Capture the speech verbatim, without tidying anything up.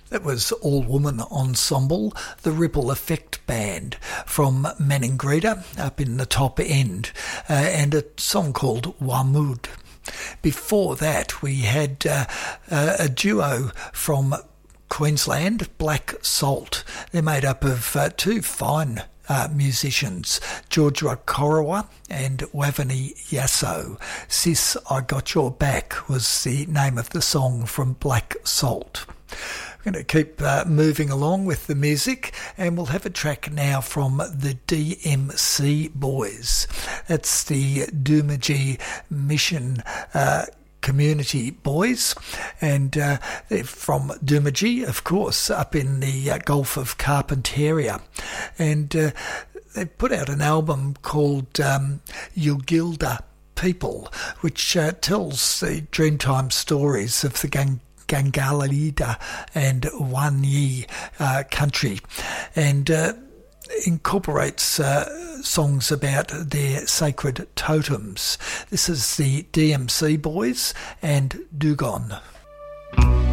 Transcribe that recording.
That was all-woman ensemble, the Ripple Effect Band from Maningrida up in the top end, uh, and a song called Wamud. Before that, we had uh, uh, a duo from Queensland, Black Salt. They're made up of uh, two fine uh, musicians, George Rakorowa and Wavani Yasso. Sis, I Got Your Back was the name of the song from Black Salt. We're going to keep uh, moving along with the music, and we'll have a track now from the D M C Boys. That's the Doomadgee Mission uh, Community Boys, and uh, they're from Doomadgee, of course, up in the uh, Gulf of Carpentaria. And uh, they put out an album called um, Ugilda People, which uh, tells the Dreamtime stories of the gang Gangalida and Wanyi uh, country, and uh, incorporates uh, songs about their sacred totems. This is the D M C Boys and Dugon.